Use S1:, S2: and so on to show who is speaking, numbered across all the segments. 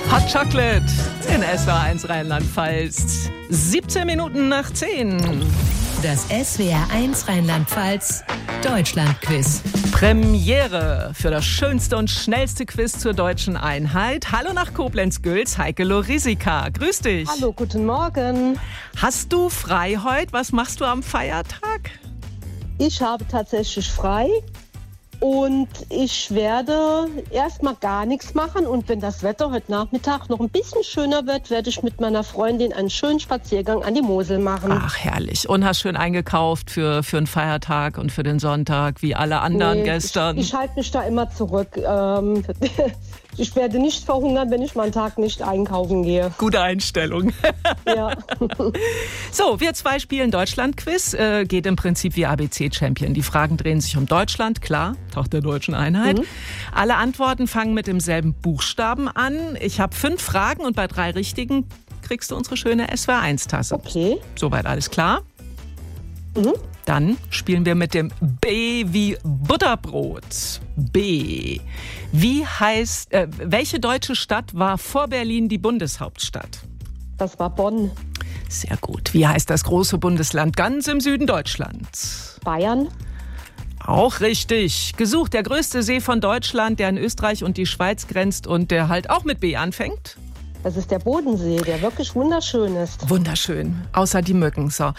S1: Hot Chocolate in SWR1 Rheinland-Pfalz. 17 Minuten nach 10.
S2: Das SWR1 Rheinland-Pfalz Deutschland-Quiz.
S1: Premiere für das schönste und schnellste Quiz zur deutschen Einheit. Hallo nach Koblenz-Gülz, Heike Lorisika. Grüß dich.
S3: Hallo, guten Morgen.
S1: Hast du frei heute? Was machst du am Feiertag?
S3: Ich habe tatsächlich frei und ich werde erstmal gar nichts machen. Und wenn das Wetter heute Nachmittag noch ein bisschen schöner wird, werde ich mit meiner Freundin einen schönen Spaziergang an die Mosel machen.
S1: Ach, herrlich. Und hast schön eingekauft für einen Feiertag und für den Sonntag, wie alle anderen gestern.
S3: Ich halte mich da immer zurück. Ich werde nicht verhungern, wenn ich mal einen Tag nicht einkaufen gehe.
S1: Gute Einstellung.
S3: Ja.
S1: So, wir zwei spielen Deutschland-Quiz. Geht im Prinzip wie ABC-Champion. Die Fragen drehen sich um Deutschland, klar, Tag der deutschen Einheit. Alle Antworten fangen mit demselben Buchstaben an. Ich habe 5 Fragen und bei 3 richtigen kriegst du unsere schöne SWR1-Tasse.
S3: Okay.
S1: Soweit alles klar? Dann spielen wir mit dem B wie Butterbrot. B. Welche deutsche Stadt war vor Berlin die Bundeshauptstadt?
S3: Das war Bonn.
S1: Sehr gut. Wie heißt das große Bundesland ganz im Süden Deutschlands?
S3: Bayern.
S1: Auch richtig. Gesucht, der größte See von Deutschland, der an Österreich und die Schweiz grenzt und der halt auch mit B anfängt?
S3: Das ist der Bodensee, der wirklich wunderschön ist.
S1: Wunderschön. Außer die Mücken. So.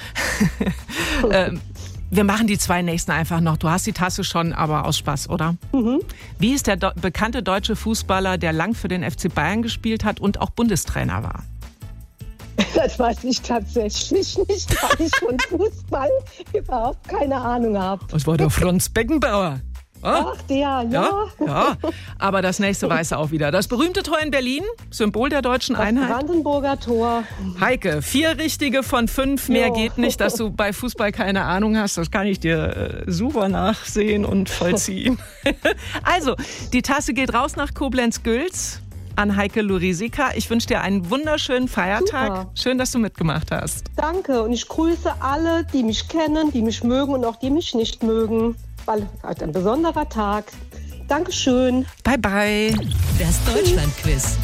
S1: Wir machen die 2 nächsten einfach noch. Du hast die Tasse schon, aber aus Spaß, oder? Wie ist der bekannte deutsche Fußballer, der lang für den FC Bayern gespielt hat und auch Bundestrainer war?
S3: Das weiß ich tatsächlich nicht, weil ich von Fußball überhaupt keine Ahnung habe.
S1: Das war der Franz Beckenbauer.
S3: Ach, der, ja.
S1: Ja, aber das nächste weiß er auch wieder. Das berühmte Tor in Berlin, Symbol der deutschen Einheit.
S3: Brandenburger Tor.
S1: Heike, 4 richtige von 5, mehr
S3: Jo.
S1: geht nicht, dass du bei Fußball keine Ahnung hast. Das kann ich dir super nachsehen und vollziehen. Also, die Tasse geht raus nach Koblenz-Gülz an Heike Lorisika. Ich wünsche dir einen wunderschönen Feiertag.
S3: Super.
S1: Schön, dass du mitgemacht hast.
S3: Danke und ich grüße alle, die mich kennen, die mich mögen und auch die mich nicht mögen. Weil heute ein besonderer Tag. Dankeschön.
S1: Bye, bye.
S2: Das Deutschland-Quiz.